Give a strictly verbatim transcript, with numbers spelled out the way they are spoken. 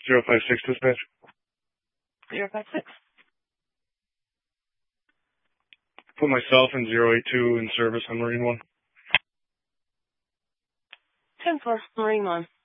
zero five six dispatch. zero five six. Put myself in zero eight two in service on Marine one. ten four, Marine one.